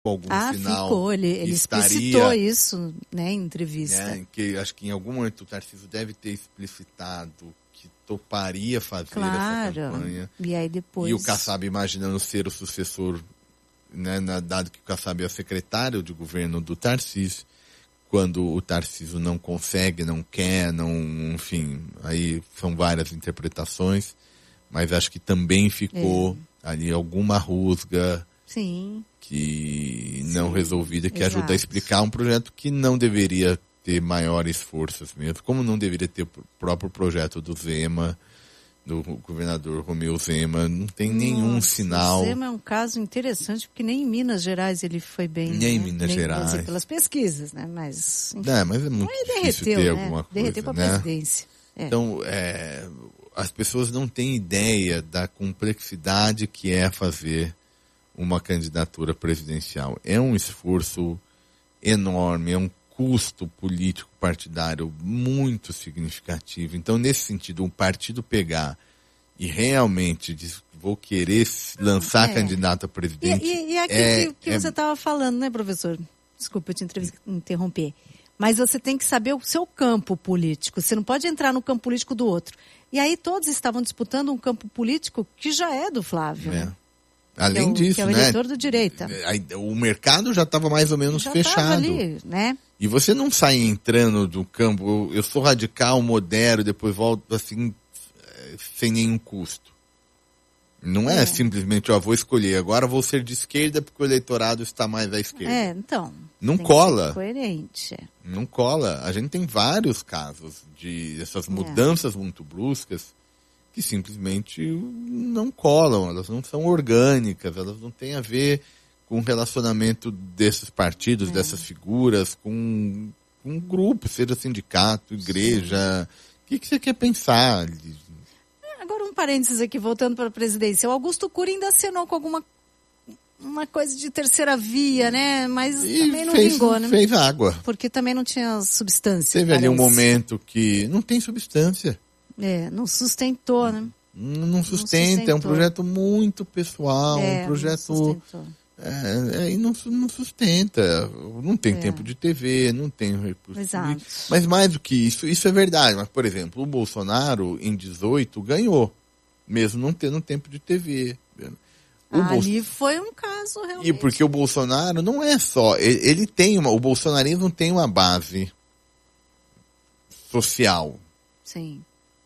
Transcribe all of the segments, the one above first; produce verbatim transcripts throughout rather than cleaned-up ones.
algum ah, sinal ficou. Ele, ele estaria, explicitou isso, né, em entrevista. Né, que acho que em algum momento o Tarcísio deve ter explicitado que toparia fazer claro. essa campanha. E aí depois... E o Kassab imaginando ser o sucessor, né, na, dado que o Kassab é secretário de governo do Tarcísio, quando o Tarcísio não consegue, não quer, não, enfim, aí são várias interpretações, mas acho que também ficou é. ali alguma rusga Sim. que não Sim. resolvida, que Exato. ajuda a explicar um projeto que não deveria ter maiores forças mesmo, como não deveria ter o próprio projeto do Zema, do governador Romeu Zema, não tem Nossa, nenhum sinal. O Zema é um caso interessante, porque nem em Minas Gerais ele foi bem. Nem em né? Minas nem, Gerais. Dizer, pelas pesquisas, né? Mas, enfim, é, mas é muito difícil derreteu, ter né? alguma coisa, derreteu para a né? presidência. É. Então, é, as pessoas não têm ideia da complexidade que é fazer uma candidatura presidencial. É um esforço enorme, é um custo político partidário muito significativo. Então, nesse sentido, um partido pegar e realmente diz, vou querer lançar é. candidato a presidente... E, e, e aquilo é, que, que é... você estava falando, né, professor? Desculpa eu te interromper. Mas você tem que saber o seu campo político. Você não pode entrar no campo político do outro. E aí todos estavam disputando um campo político que já é do Flávio. É. Né? Além que é o, disso, que é o né? eleitor do direita. O mercado já estava mais ou menos já fechado. Ali, né? E você não sai entrando do campo, eu sou radical, modero, depois volto assim, sem nenhum custo. Não é, é simplesmente, ó, vou escolher, agora vou ser de esquerda porque o eleitorado está mais à esquerda. É, então. Não tem cola. Que ser coerente. É. Não cola. A gente tem vários casos de essas mudanças é. muito bruscas que simplesmente não colam, elas não são orgânicas, elas não têm a ver com o relacionamento desses partidos, é. dessas figuras, com, com um grupo, seja sindicato, igreja. O que, que você quer pensar? Agora um parênteses aqui, voltando para a presidência. O Augusto Cury ainda assinou com alguma uma coisa de terceira via, né? Mas e também não fez, vingou, né? Fez água. Porque também não tinha substância. Teve parece. ali um momento que não tem substância. É, não sustentou, né? Não, não sustenta, é um projeto muito pessoal, é, um projeto... É, é, e não, não sustenta, não tem é. tempo de T V, não tem recurso. Exato. Mas mais do que isso, isso é verdade. Mas, por exemplo, o Bolsonaro, em dezoito, ganhou, mesmo não tendo tempo de T V. O Ali Bolso... foi um caso, realmente. E porque o Bolsonaro não é só... Ele, ele tem uma... O bolsonarismo tem uma base social. Sim.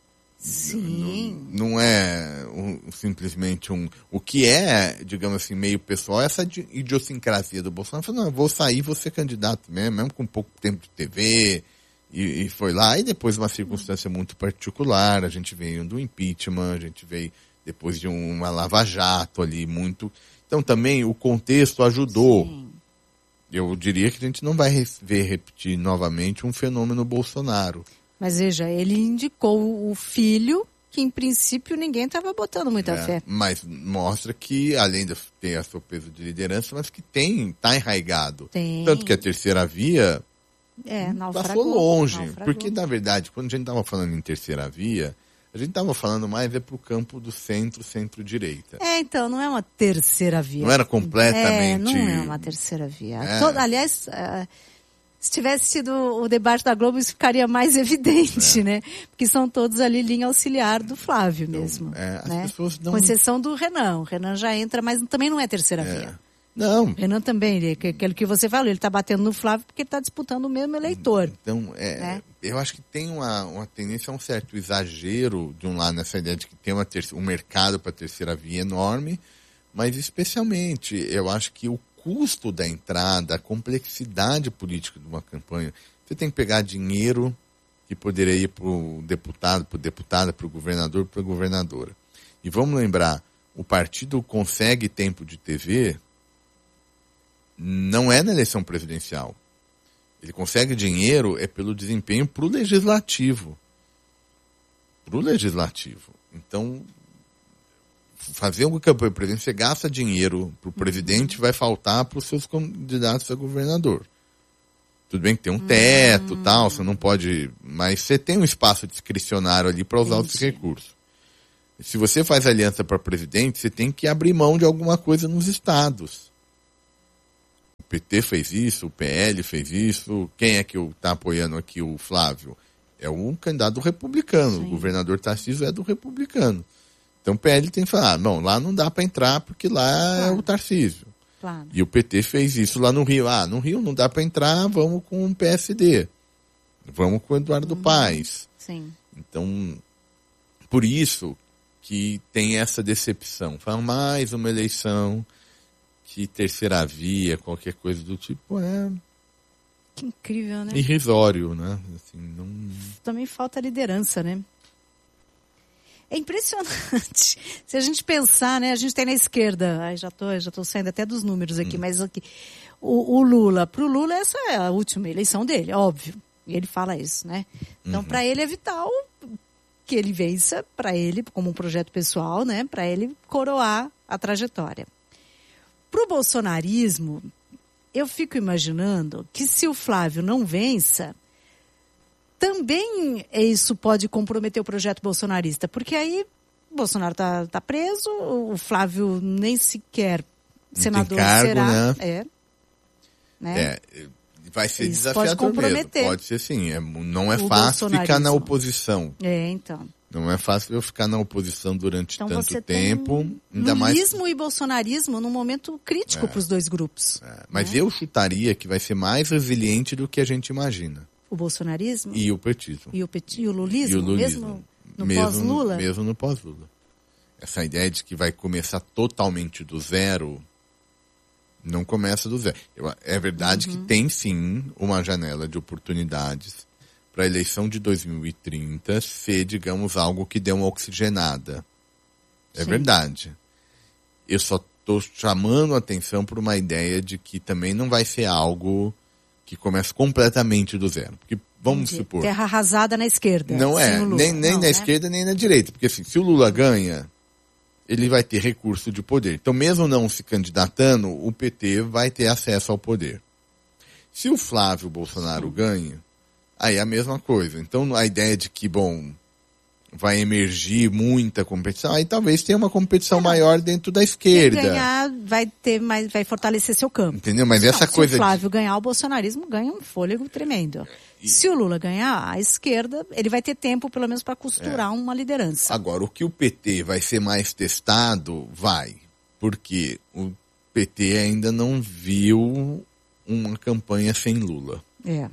Sim. Não, não é um, simplesmente um... O que é, digamos assim, meio pessoal, essa idiosincrasia do Bolsonaro. Falou, não, eu vou sair, vou ser candidato mesmo, mesmo com pouco tempo de T V. E, e foi lá. E depois uma circunstância muito particular. A gente veio do impeachment, a gente veio depois de uma lava-jato ali, muito... Então também o contexto ajudou. Sim. Eu diria que a gente não vai ver repetir novamente um fenômeno Bolsonaro. Mas veja, ele indicou o filho, que em princípio ninguém estava botando muita é, fé. Mas mostra que, além de ter a seu peso de liderança, mas que tem, está enraigado. Tem. Tanto que a terceira via é, passou longe. Naufragou. Porque, na verdade, quando a gente estava falando em terceira via, a gente estava falando mais é para o campo do centro, centro-direita. É, então, não é uma terceira via. Não era completamente... É, não é uma terceira via. É. Todo, aliás... Uh, se tivesse tido o debate da Globo, isso ficaria mais evidente, é. né? Porque são todos ali linha auxiliar do Flávio então, mesmo. É, as né? pessoas não... Com exceção do Renan. O Renan já entra, mas também não é terceira é. via. Não. O Renan também, ele, aquilo que você falou, ele está batendo no Flávio porque ele está disputando o mesmo eleitor. Então, é, né? eu acho que tem uma, uma tendência a um certo exagero, de um lado, nessa ideia de que tem uma terceira, um mercado para a terceira via enorme, mas especialmente, eu acho que o custo da entrada, a complexidade política de uma campanha, você tem que pegar dinheiro que poderia ir para o deputado, para o deputada, para o governador, para a governadora. E vamos lembrar, o partido consegue tempo de T V não é na eleição presidencial. Ele consegue dinheiro é pelo desempenho para o legislativo. Para o legislativo. Então, fazer uma campanha presidencial, você gasta dinheiro para o presidente, vai faltar para os seus candidatos a governador. Tudo bem que tem um teto e hum. tal, você não pode... Mas você tem um espaço discricionário ali para usar esse recurso. Se você faz aliança para presidente, você tem que abrir mão de alguma coisa nos estados. P T fez isso, o P L fez isso. Quem é que está apoiando aqui o Flávio? É um candidato republicano. Sim. O governador Tarcísio é do republicano. Então o P L tem que falar, ah, não, lá não dá para entrar porque lá claro. é o Tarcísio. Claro. E o P T fez isso lá no Rio. Ah, no Rio não dá para entrar, vamos com o P S D. Vamos com o Eduardo uhum. Paes. Sim. Então, por isso que tem essa decepção. Fala mais uma eleição que terceira via, qualquer coisa do tipo, é... Que incrível, né? Irrisório, né? Assim, não... Também falta liderança, né? É impressionante. Se a gente pensar, né? A gente tem na esquerda, ai, já tô, já tô saindo até dos números aqui, hum. mas aqui, o, o Lula, pro Lula essa é a última eleição dele, óbvio. E ele fala isso, né? Então, uhum. para ele é vital que ele vença, para ele, como um projeto pessoal, né? Para ele coroar a trajetória. Pro bolsonarismo, eu fico imaginando que se o Flávio não vença, também isso pode comprometer o projeto bolsonarista, porque aí o Bolsonaro tá, tá preso, o Flávio nem sequer senador cargo, será. Né? É, né? É, vai ser isso desafiador pode comprometer. mesmo. Pode ser sim. É, não é fácil ficar na oposição. É, então. Não é fácil eu ficar na oposição durante então tanto você tempo. Tem ainda lulismo mais... e bolsonarismo num momento crítico é, para os dois grupos. É. Mas né? eu chutaria que vai ser mais resiliente do que a gente imagina. O bolsonarismo? E o petismo. E o, peti... e o lulismo? E o lulismo. Mesmo no mesmo, pós-Lula? Mesmo no pós-Lula. Essa ideia de que vai começar totalmente do zero, não começa do zero. Eu, é verdade uhum. que tem sim uma janela de oportunidades para a eleição de dois mil e trinta ser, digamos, algo que dê uma oxigenada. É sim. verdade. Eu só estou chamando a atenção por uma ideia de que também não vai ser algo que começa completamente do zero. Porque, vamos Entendi. supor... Terra arrasada na esquerda. Não é, nem, nem não, na né? esquerda nem na direita. Porque assim, se o Lula ganha, ele vai ter recurso de poder. Então, mesmo não se candidatando, o P T vai ter acesso ao poder. Se o Flávio Bolsonaro Sim. ganha, aí é a mesma coisa. Então, a ideia de que, bom, vai emergir muita competição, aí talvez tenha uma competição é. maior dentro da esquerda. Quem ganhar vai ter mais, vai fortalecer seu campo. Entendeu? Mas essa Não, coisa... Se o Flávio de... ganhar, o bolsonarismo ganha um fôlego tremendo. E... Se o Lula ganhar, a esquerda, ele vai ter tempo, pelo menos, para costurar é. uma liderança. Agora, o que o P T vai ser mais testado, vai. Porque o P T ainda não viu uma campanha sem Lula. É.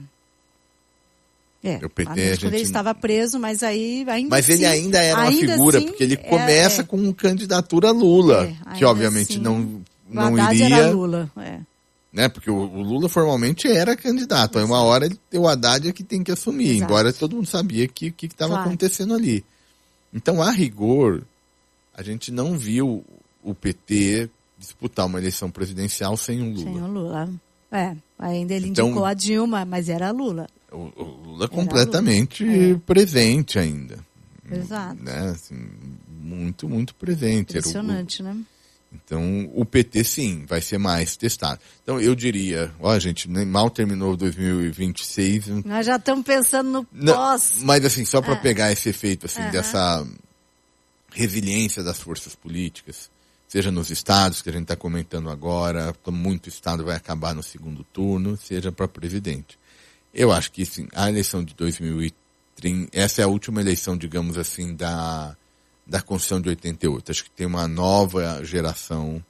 É, o P T, a gente... quando ele estava preso, mas aí ainda Mas assim, ele ainda era uma figura, assim, porque ele começa é, é. com candidatura Lula, é, que obviamente assim, não, não o Haddad iria... era Lula, é. Né, porque o, o Lula formalmente era candidato, aí uma hora ele, o Haddad é que tem que assumir, Exato. embora todo mundo sabia que o que estava claro. acontecendo ali. Então, a rigor, a gente não viu o P T disputar uma eleição presidencial sem o Lula. Sem o Lula, é. Ainda ele então, indicou a Dilma, mas era Lula. O, o Lula completamente Lula. É. presente ainda. Exato. Né? Assim, muito, muito presente. Impressionante, o, né? Então, o P T, sim, vai ser mais testado. Então, eu diria, ó, gente, mal terminou dois mil e vinte e seis. Nós já estamos pensando no não, pós. Mas, assim, só para é. pegar esse efeito, assim, uhum. dessa resiliência das forças políticas, seja nos estados, que a gente está comentando agora, muito estado vai acabar no segundo turno, seja para presidente. Eu acho que, sim, a eleição de dois mil e trinta, essa é a última eleição, digamos assim, da, da Constituição de oitenta e oito. Acho que tem uma nova geração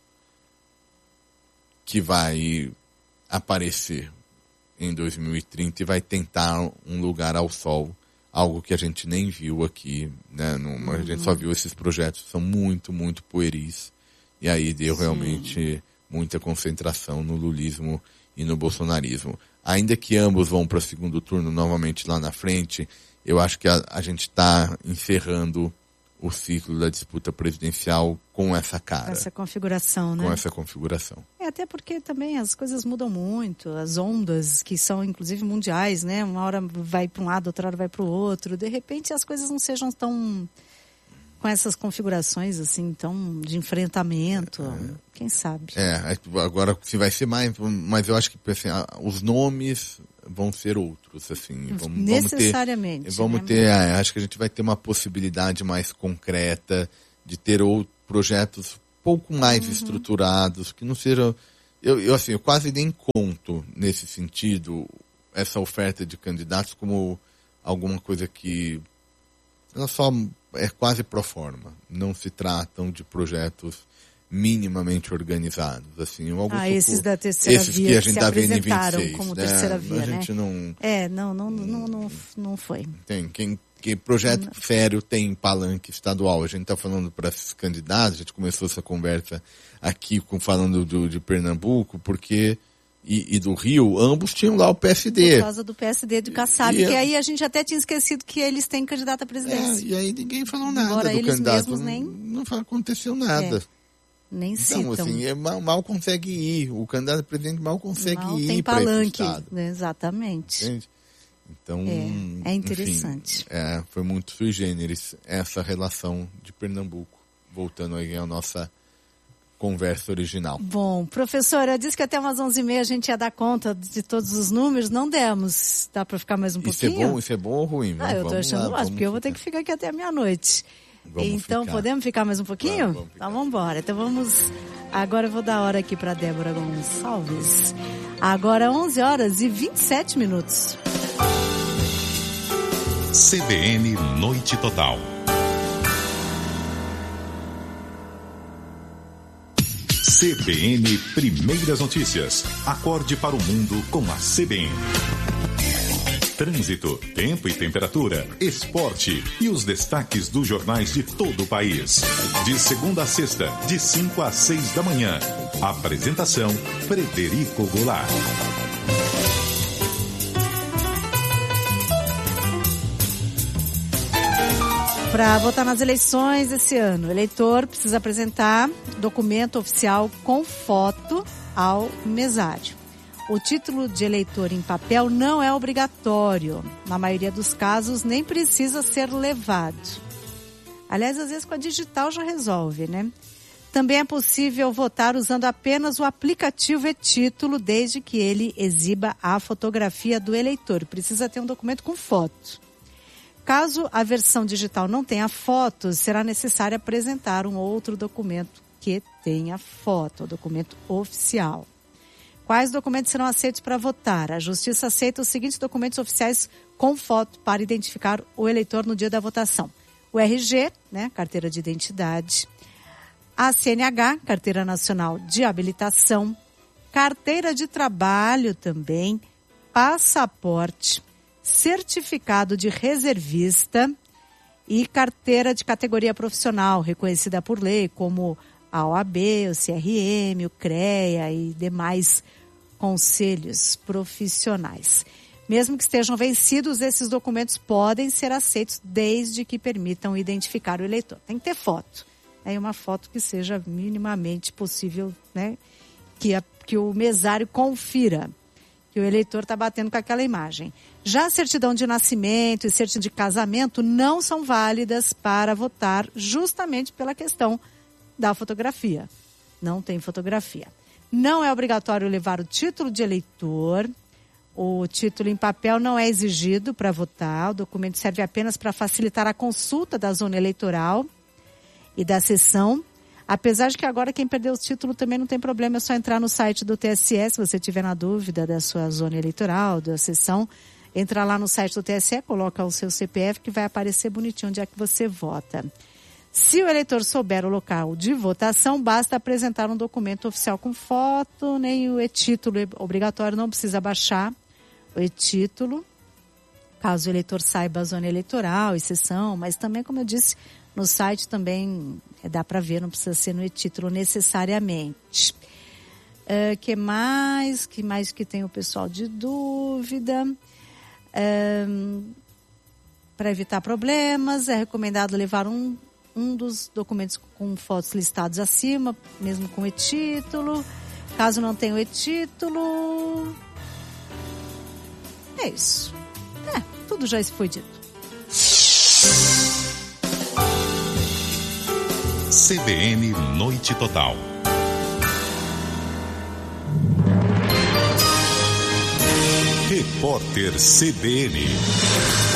que vai aparecer em dois mil e trinta e vai tentar um lugar ao sol, algo que a gente nem viu aqui, né? Numa, uhum. A gente só viu esses projetos, são muito, muito pueris, e aí deu Sim. realmente muita concentração no lulismo e no bolsonarismo. Ainda que ambos vão para o segundo turno novamente lá na frente, eu acho que a, a gente está encerrando o ciclo da disputa presidencial com essa cara. Com essa configuração, né? Com essa configuração. É, até porque também as coisas mudam muito, as ondas que são inclusive mundiais, né? Uma hora vai para um lado, outra hora vai para o outro. De repente as coisas não sejam tão... com essas configurações, assim, tão de enfrentamento, é, quem sabe? É, agora se vai ser mais, mas eu acho que assim, os nomes vão ser outros, assim. Vamos, Necessariamente. Vamos ter, vamos ter é, acho que a gente vai ter uma possibilidade mais concreta de ter outros projetos pouco mais uhum. estruturados, que não sejam, eu, eu assim, eu quase nem muito nesse sentido essa oferta de candidatos como alguma coisa que ela só é quase pro forma. Não se tratam de projetos minimamente organizados. Assim, algum ah, tipo, esses da terceira esses via que a que gente se tá vendo em apresentaram vinte e seis, como né? terceira via, a né? gente não... É, não, não, não, não, não foi. Tem, quem, que projeto não. sério tem palanque estadual. A gente está falando para esses candidatos, a gente começou essa conversa aqui com, falando do, de Pernambuco, porque... E, e do Rio, ambos tinham lá o P S D. Por causa do P S D de Kassab, e que aí a gente até tinha esquecido que eles têm candidato à presidência. É, e aí ninguém falou nada Agora do eles candidato. mesmos não, nem... não aconteceu nada. É, nem então, citam. assim, é, mal, mal consegue ir. O candidato a presidente mal consegue mal ir tem para esse palanque, estado. né? Exatamente. Entende? Então, é, é interessante. Enfim, é, foi muito sui generis essa relação de Pernambuco. Voltando aí à nossa conversa original. Bom, professora, eu disse que até umas onze e meia a gente ia dar conta de todos os números, não demos. Dá para ficar mais um isso pouquinho? É bom, isso é bom ou ruim? Ah, eu tô achando ótimo, porque eu vou ter que ficar aqui até meia-noite. Então, ficar. podemos ficar mais um pouquinho? Vamos, vamos então, vamos embora. Então, vamos... Agora eu vou dar hora aqui para Débora Gonçalves. Agora, onze horas e vinte e sete minutos. C B N Noite Total. C B N Primeiras Notícias. Acorde para o mundo com a C B N. Trânsito, tempo e temperatura, esporte e os destaques dos jornais de todo o país. De segunda a sexta, de cinco às seis da manhã. Apresentação, Frederico Goulart. Para votar nas eleições esse ano, o eleitor precisa apresentar documento oficial com foto ao mesário. O título de eleitor em papel não é obrigatório. Na maioria dos casos, nem precisa ser levado. Aliás, às vezes com a digital já resolve, né? Também é possível votar usando apenas o aplicativo e-título, desde que ele exiba a fotografia do eleitor. Precisa ter um documento com foto. Caso a versão digital não tenha fotos, será necessário apresentar um outro documento que tenha foto, o documento oficial. Quais documentos serão aceitos para votar? A Justiça aceita os seguintes documentos oficiais com foto para identificar o eleitor no dia da votação. O R G, né, carteira de identidade, a C N H, carteira nacional de habilitação, carteira de trabalho também, passaporte, certificado de reservista e carteira de categoria profissional, reconhecida por lei, como a O A B, o C R M, o CREA e demais conselhos profissionais. Mesmo que estejam vencidos, esses documentos podem ser aceitos desde que permitam identificar o eleitor. Tem que ter foto. É uma foto que seja minimamente possível, né, que, a, que o mesário confira que o eleitor está batendo com aquela imagem. Já a certidão de nascimento e certidão de casamento não são válidas para votar justamente pela questão da fotografia. Não tem fotografia. Não é obrigatório levar o título de eleitor. O título em papel não é exigido para votar. O documento serve apenas para facilitar a consulta da zona eleitoral e da sessão. Apesar de que agora quem perdeu o título também não tem problema, é só entrar no site do T S E, se você tiver na dúvida da sua zona eleitoral, da sessão, entra lá no site do T S E, coloca o seu C P F que vai aparecer bonitinho onde é que você vota. Se o eleitor souber o local de votação, basta apresentar um documento oficial com foto, nem o e-título obrigatório, não precisa baixar o e-título, caso o eleitor saiba a zona eleitoral e sessão, mas também, como eu disse, no site também dá para ver, não precisa ser no e-título necessariamente. Uh, que mais? Que mais que tem o pessoal de dúvida? Uh, para evitar problemas, é recomendado levar um, um dos documentos com fotos listados acima, mesmo com e-título. Caso não tenha o e-título... É isso. É, tudo já foi dito. C B N Noite Total. Repórter C B N.